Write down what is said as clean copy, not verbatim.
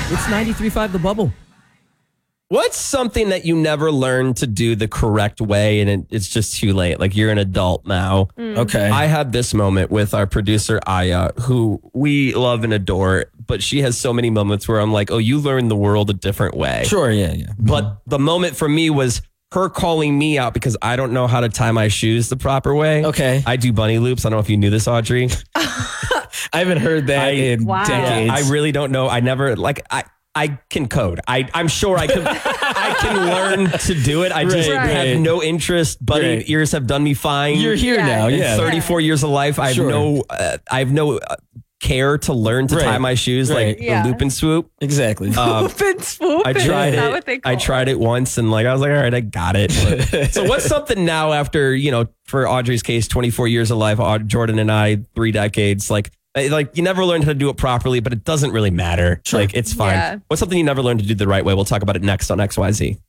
It's 93.5 The Bubble. What's something that you never learned to do the correct way and it's just too late? Like you're an adult now. Okay. I had this moment with our producer, Aya, who we love and adore, but she has so many moments where I'm like, oh, you learned the world a different way. Sure, yeah. But the moment for me was her calling me out because I don't know how to tie my shoes the proper way. Okay. I do bunny loops. I don't know if you knew this, Audrey. I haven't heard that in decades. I really don't know. I never, I can code. I'm sure I can learn to do it. I just have no interest. Bunny ears have done me fine. You're here now. Yeah. 34 years of life. I have no care to learn to tie my shoes like the loop and swoop. Exactly. Loop and swoop. I tried Is that it. what they call I tried it once and I was like, all right, I got it. But, so what's something now after, for Audrey's case, 24 years of life, Jordan and I, 3 decades, like you never learned how to do it properly, but it doesn't really matter. Sure. Like it's fine. Yeah. What's something you never learned to do the right way? We'll talk about it next on XYZ.